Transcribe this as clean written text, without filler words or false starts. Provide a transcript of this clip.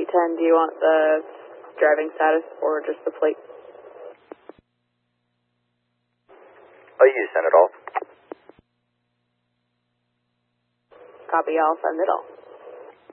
10, do you want the driving status or just the plate? Oh, you send it all. Copy, I'll send it all.